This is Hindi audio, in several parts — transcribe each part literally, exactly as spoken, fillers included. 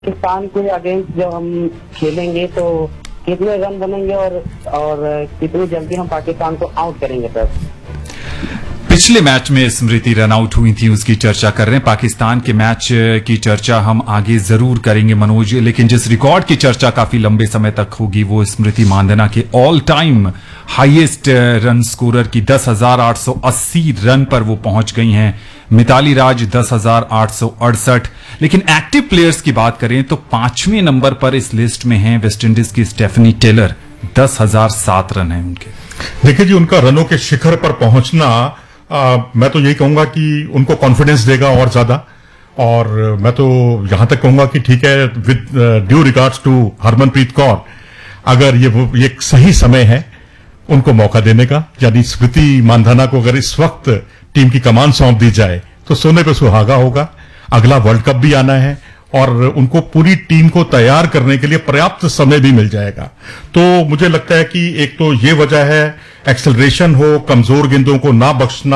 पाकिस्तान के अगेंस्ट जब हम खेलेंगे तो कितने रन बनेंगे और और कितनी जल्दी हम पाकिस्तान को आउट करेंगे सर? पिछले मैच में स्मृति रन आउट हुई थी, उसकी चर्चा कर रहे हैं। पाकिस्तान के मैच की चर्चा हम आगे जरूर करेंगे मनोज, लेकिन जिस रिकॉर्ड की चर्चा काफी लंबे समय तक होगी वो स्मृति मानधना के all time highest run scorer की दस हजार आठ सौ अस्सी रन पर वो पहुंच गई हैं। मिताली राज दस हजार आठ सौ अड़सठ। लेकिन एक्टिव प्लेयर्स की बात करें तो पांचवें नंबर पर इस लिस्ट में हैं वेस्टइंडीज की स्टेफनी टेलर, दस हजार सात रन हैं उनके। देखिए जी, उनका रनों के शिखर पर पहुंचना आ, मैं तो यही कहूंगा कि उनको कॉन्फिडेंस देगा और ज्यादा। और मैं तो यहां तक कहूंगा कि ठीक है, with due regards to Harmanpreet Kaur, अगर ये वो ये एक सही समय है उनको मौका देने का, यानी स्मृति मानधना को अगर इस वक्त टीम की कमान सौंप दी जाए तो सोने पे सुहागा होगा। अगला वर्ल्ड कप भी आना है और उनको पूरी टीम को तैयार करने के लिए पर्याप्त समय भी मिल जाएगा। तो मुझे लगता है कि एक तो ये वजह है, एक्सेलरेशन हो, कमजोर गेंदों को ना बख्शना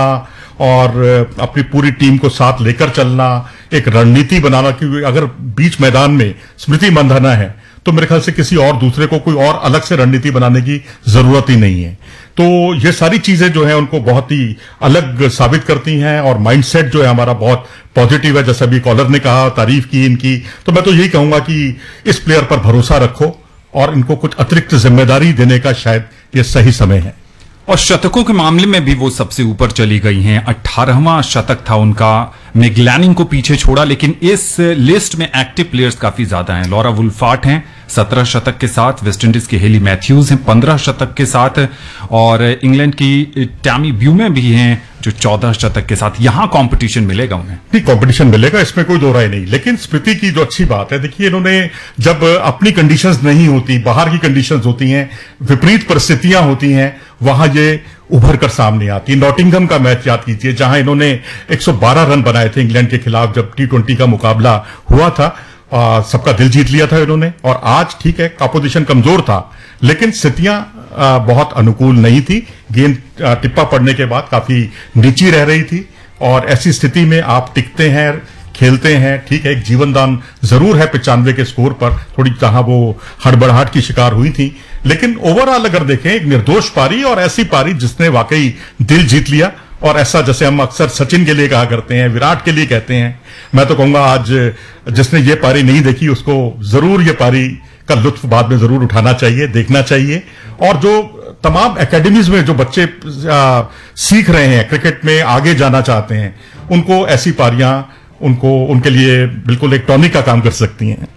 और अपनी पूरी टीम को साथ लेकर चलना, एक रणनीति बनाना। क्योंकि अगर बीच मैदान में स्मृति मानधना है तो मेरे ख्याल से किसी और दूसरे को कोई और अलग से रणनीति बनाने की जरूरत ही नहीं है। तो ये सारी चीजें जो है उनको बहुत ही अलग साबित करती हैं और माइंडसेट जो है हमारा बहुत पॉजिटिव है। जैसा भी कॉलर ने कहा, तारीफ की इनकी, तो मैं तो यही कहूंगा कि इस प्लेयर पर भरोसा रखो और इनको कुछ अतिरिक्त जिम्मेदारी देने का शायद ये सही समय है। और शतकों के मामले में भी वो सबसे ऊपर चली गई हैं। अठारहवां शतक था उनका, मैगलैनिंग को पीछे छोड़ा। लेकिन इस लिस्ट में एक्टिव प्लेयर्स काफी ज्यादा हैं। लॉरा वुल्फार्ट हैं सत्रह शतक के साथ, वेस्टइंडीज की हेली मैथ्यूज हैं पंद्रह शतक के साथ, और इंग्लैंड की टैमी ब्यूमे भी हैं जो चौदह शतक के साथ। यहां कंपटीशन मिलेगा उन्हें, ठीक कंपटीशन मिलेगा, इसमें कोई दो राय नहीं। लेकिन स्मृति की जो अच्छी बात है, देखिए इन्होंने जब अपनी कंडीशंस नहीं होती, बाहर की कंडीशंस होती हैं, विपरीत परिस्थितियां होती हैं, वहां ये उभर कर सामने आती। नॉटिंघम का मैच याद कीजिए जहां इन्होंने एक सौ बारह रन बनाए थे इंग्लैंड के खिलाफ, जब टी ट्वेंटी का मुकाबला हुआ था। आ, सबका दिल जीत लिया था इन्होंने। और आज ठीक है, अपोजिशन कमजोर था लेकिन स्थितियां बहुत अनुकूल नहीं थी। गेंद टिप्पा पड़ने के बाद काफी नीची रह रही थी और ऐसी स्थिति में आप टिकते हैं, खेलते हैं, ठीक है, एक जीवनदान जरूर है पिचानवे के स्कोर पर, थोड़ी जहां वो हड़बड़ाहट की शिकार हुई थी। लेकिन ओवरऑल अगर देखें, एक निर्दोष पारी और ऐसी पारी जिसने वाकई दिल जीत लिया। और ऐसा जैसे हम अक्सर सचिन के लिए कहा करते हैं, विराट के लिए कहते हैं, मैं तो कहूंगा आज जिसने ये पारी नहीं देखी उसको जरूर ये पारी का लुत्फ बाद में जरूर उठाना चाहिए, देखना चाहिए। और जो तमाम एकेडमीज में जो बच्चे आ, सीख रहे हैं, क्रिकेट में आगे जाना चाहते हैं, उनको ऐसी पारियां उनको उनके लिए बिल्कुल एक टॉनिक का काम कर सकती हैं।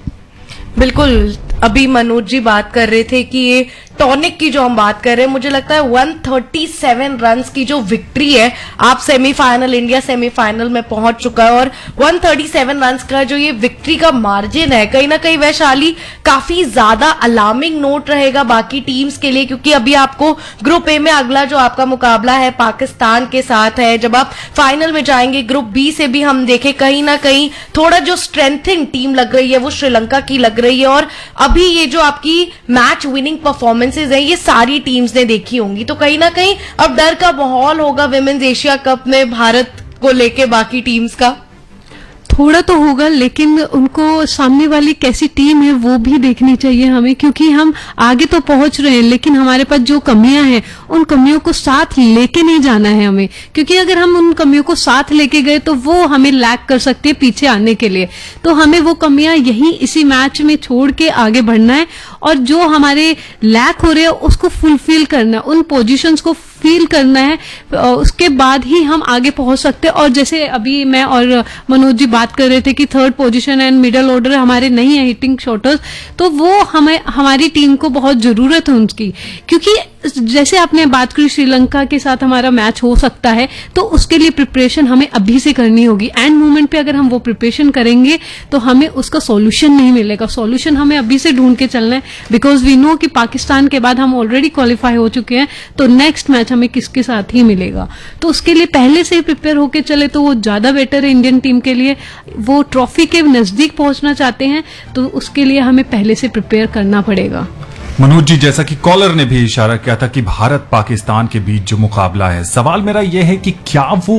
बिल्कुल, अभी मनोज जी बात कर रहे थे कि ये टॉनिक की जो हम बात कर रहे हैं, मुझे लगता है एक सौ सैंतीस रन्स की जो विक्ट्री है, आप सेमीफाइनल, इंडिया सेमीफाइनल में पहुंच चुका है और एक सौ सैंतीस रन्स का जो ये विक्ट्री का मार्जिन है, कहीं ना कहीं वैशाली काफी ज्यादा अलार्मिंग नोट रहेगा बाकी टीम्स के लिए। क्योंकि अभी आपको ग्रुप ए में अगला जो आपका मुकाबला है पाकिस्तान के साथ है। जब आप फाइनल में जाएंगे ग्रुप बी से भी हम देखें, कहीं ना कहीं थोड़ा जो स्ट्रेंथिंग टीम लग रही है वो श्रीलंका की लग रही है। और अभी ये जो आपकी मैच विनिंग परफॉर्मेंसेज है ये सारी टीम्स ने देखी होंगी, तो कहीं ना कहीं अब डर का माहौल होगा विमेन्स एशिया कप में भारत को लेके बाकी टीम्स का। थोड़ा तो होगा, लेकिन उनको सामने वाली कैसी टीम है वो भी देखनी चाहिए हमें। क्योंकि हम आगे तो पहुंच रहे हैं लेकिन हमारे पास जो कमियां हैं उन कमियों को साथ लेके नहीं जाना है हमें। क्योंकि अगर हम उन कमियों को साथ लेके गए तो वो हमें लैक कर सकती है पीछे आने के लिए। तो हमें वो कमियां यही इसी मैच में छोड़ के आगे बढ़ना है और जो हमारे लैक हो रहे हैं उसको फुलफिल करना है, उन पोजीशंस को फील करना है, उसके बाद ही हम आगे पहुंच सकते हैं। और जैसे अभी मैं और मनोज जी बात कर रहे थे कि third position and middle order हमारे नहीं है हिटिंग शॉटर्स, तो वो हमें हमारी टीम को बहुत जरूरत है उनकी। क्योंकि जैसे आपने बात करी श्रीलंका के साथ हमारा मैच हो सकता है, तो उसके लिए प्रिपरेशन हमें अभी से करनी होगी। एंड मोमेंट पे अगर हम वो प्रिपरेशन करेंगे तो हमें उसका सॉल्यूशन नहीं मिलेगा। सॉल्यूशन हमें अभी से ढूंढ के चलना है, बिकॉज वी नो कि पाकिस्तान के बाद हम ऑलरेडी क्वालिफाई हो चुके हैं, तो नेक्स्ट मैच हमें किसके साथ ही मिलेगा। तो उसके लिए पहले से ही प्रिपेयर होके चले तो वो ज्यादा बेटर है इंडियन टीम के लिए। वो ट्रॉफी के नजदीक पहुंचना चाहते हैं तो उसके लिए हमें पहले से प्रिपेयर करना पड़ेगा। मनोज जी, जैसा कि कॉलर ने भी इशारा किया था कि भारत पाकिस्तान के बीच जो मुकाबला है, सवाल मेरा यह है कि क्या वो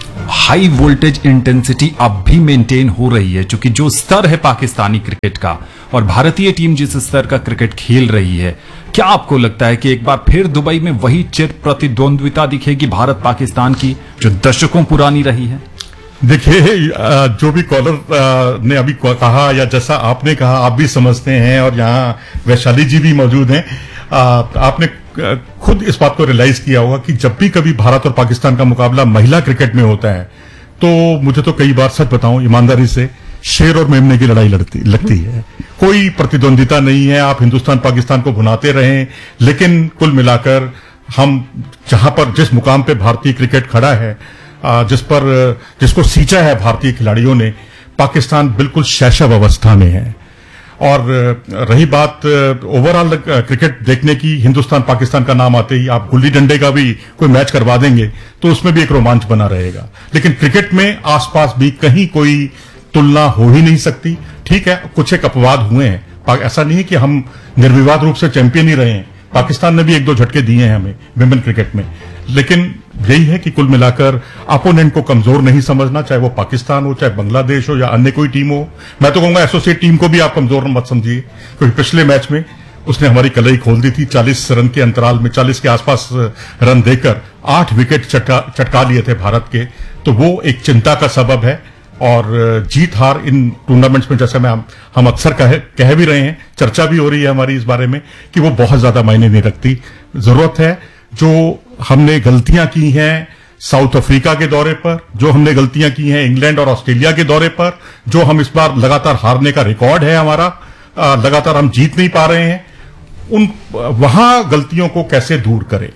हाई वोल्टेज इंटेंसिटी अब भी मेंटेन हो रही है, क्योंकि जो स्तर है पाकिस्तानी क्रिकेट का और भारतीय टीम जिस स्तर का क्रिकेट खेल रही है, क्या आपको लगता है कि एक बार फिर दुबई में वही चिर प्रतिद्वंद्विता दिखेगी भारत पाकिस्तान की जो दशकों पुरानी रही है? देखिए, जो भी कॉलर ने अभी कहा या जैसा आपने कहा, आप भी समझते हैं और यहाँ वैशाली जी भी मौजूद हैं, आपने खुद इस बात को रियलाइज किया होगा कि जब भी कभी भारत और पाकिस्तान का मुकाबला महिला क्रिकेट में होता है तो मुझे तो कई बार, सच बताऊं ईमानदारी से, शेर और मेमने की लड़ाई लड़ती लगती है। कोई प्रतिद्वंदिता नहीं है, आप हिंदुस्तान पाकिस्तान को भुनाते रहें, लेकिन कुल मिलाकर हम जहां पर, जिस मुकाम पे भारतीय क्रिकेट खड़ा है, जिस पर जिसको सींचा है भारतीय खिलाड़ियों ने, पाकिस्तान बिल्कुल शैशव अवस्था में है। और रही बात ओवरऑल क्रिकेट देखने की, हिंदुस्तान पाकिस्तान का नाम आते ही आप गुल्ली डंडे का भी कोई मैच करवा देंगे तो उसमें भी एक रोमांच बना रहेगा, लेकिन क्रिकेट में आसपास भी कहीं कोई तुलना हो ही नहीं सकती। ठीक है, कुछ एक अपवाद हुए हैं, ऐसा नहीं है कि हम निर्विवाद रूप से चैंपियन ही रहे हैं, पाकिस्तान ने भी एक दो झटके दिए हैं हमें विमेन क्रिकेट में, लेकिन यही है कि कुल मिलाकर अपोनेंट को कमजोर नहीं समझना, चाहे वो पाकिस्तान हो, चाहे बांग्लादेश हो या अन्य कोई टीम हो। मैं तो कहूंगा एसोसिएट टीम को भी आप कमजोर मत समझिए, क्योंकि पिछले मैच में उसने हमारी कलई खोल दी थी। चालीस रन के अंतराल में, चालीस के आसपास रन देकर आठ विकेट चटका चटका लिए थे भारत के, तो वो एक चिंता का सबब है। और जीत हार इन टूर्नामेंट्स में, जैसे मैं हम, हम अक्सर कह, कह भी रहे हैं, चर्चा भी हो रही है हमारी इस बारे में कि वो बहुत ज्यादा मायने नहीं रखती। जरूरत है, जो हमने गलतियां की हैं साउथ अफ्रीका के दौरे पर, जो हमने गलतियां की हैं इंग्लैंड और ऑस्ट्रेलिया के दौरे पर, जो हम इस बार लगातार हारने का रिकॉर्ड है हमारा, लगातार हम जीत नहीं पा रहे हैं, उन वहां गलतियों को कैसे दूर करें।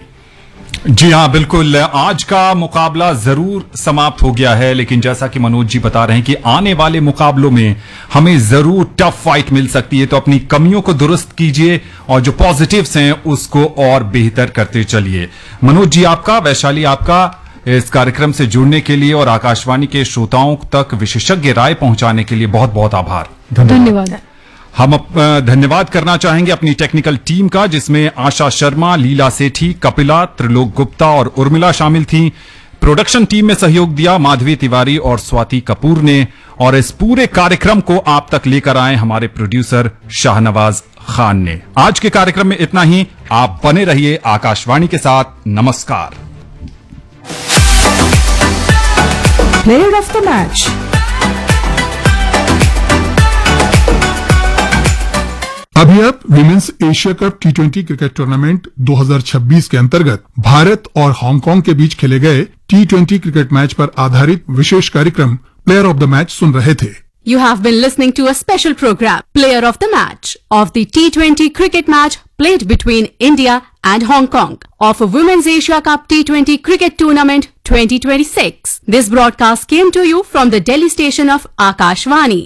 जी हाँ, बिल्कुल। आज का मुकाबला जरूर समाप्त हो गया है, लेकिन जैसा कि मनोज जी बता रहे हैं कि आने वाले मुकाबलों में हमें जरूर टफ फाइट मिल सकती है, तो अपनी कमियों को दुरुस्त कीजिए और जो पॉजिटिव्स हैं उसको और बेहतर करते चलिए। मनोज जी आपका, वैशाली आपका, इस कार्यक्रम से जुड़ने के लिए और आकाशवाणी के श्रोताओं तक विशेषज्ञ राय पहुंचाने के लिए बहुत बहुत आभार। धन्यवाद। हम धन्यवाद करना चाहेंगे अपनी टेक्निकल टीम का, जिसमें आशा शर्मा, लीला सेठी, कपिला, त्रिलोक गुप्ता और उर्मिला शामिल थीं। प्रोडक्शन टीम में सहयोग दिया माधवी तिवारी और स्वाति कपूर ने, और इस पूरे कार्यक्रम को आप तक लेकर आए हमारे प्रोड्यूसर शाहनवाज खान ने। आज के कार्यक्रम में इतना ही। आप बने रहिए आकाशवाणी के साथ। नमस्कार। Player of the match. अभी आप women's Asia cup T twenty cricket tournament दो हज़ार छब्बीस के अंतर्गत भारत और हांगकांग के बीच खेले गए टी ट्वेंटी क्रिकेट मैच पर आधारित विशेष कार्यक्रम प्लेयर ऑफ द मैच सुन रहे थे। You have been listening to a special program, Player of the Match, of the T twenty cricket match played between India and Hong Kong of a Women's Asia Cup T twenty cricket tournament twenty twenty-six. This broadcast came to you from the Delhi station of Akashvani.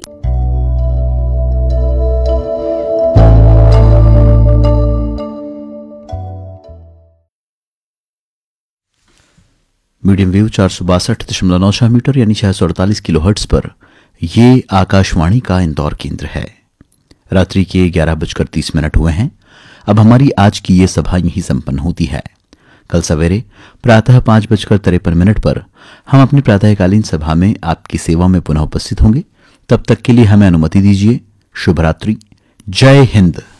Medium wave चार सौ बासठ दशमलव नौ छह मीटर यानी छह सौ अड़तालीस किलो हर्ट्ज पर ये आकाशवाणी का इंदौर केंद्र है। रात्रि के ग्यारह बजकर तीस मिनट हुए हैं। अब हमारी आज की ये सभा यहीं संपन्न होती है। कल सवेरे प्रातः पांच बजकर तिरपन मिनट पर हम अपनी प्रातःकालीन सभा में आपकी सेवा में पुनः उपस्थित होंगे। तब तक के लिए हमें अनुमति दीजिए। शुभ रात्रि। जय हिंद।